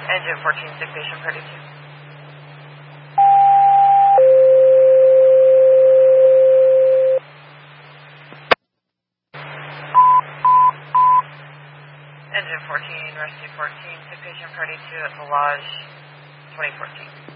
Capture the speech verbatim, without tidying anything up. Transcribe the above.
Engine fourteen, sick patient ready two. Engine fourteen, rescue fourteen, sick patient ready two at the lodge, twenty fourteen.